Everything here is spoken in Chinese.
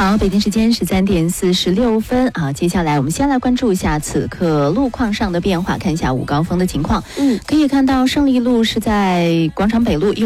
好，北京时间13:46啊，接下来我们先来关注一下此刻路况上的变化，看一下午高峰的情况。可以看到胜利路是在广场北路